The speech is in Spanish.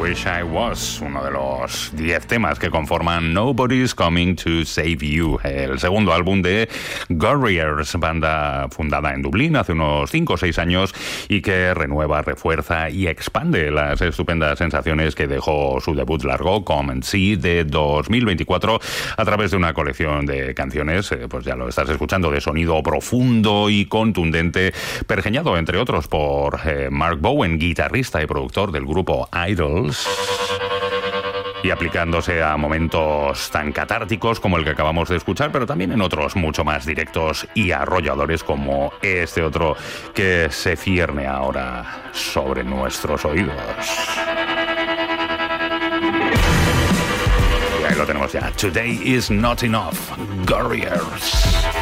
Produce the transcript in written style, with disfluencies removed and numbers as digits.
Wish I Was, uno de los 10 temas que conforman Nobody's Coming to Save You, el segundo álbum de Gorriers, banda fundada en Dublín hace unos 5 o 6 años y que renueva, refuerza y expande las estupendas sensaciones que dejó su debut largo, Come and See, de 2024, a través de una colección de canciones, pues ya lo estás escuchando, de sonido profundo y contundente, pergeñado, entre otros, por Mark Bowen, guitarrista y productor del grupo Idols, y aplicándose a momentos tan catárticos como el que acabamos de escuchar, pero también en otros mucho más directos y arrolladores como este otro que se cierne ahora sobre nuestros oídos. Y ahí lo tenemos ya. Today is not enough. Gorriers.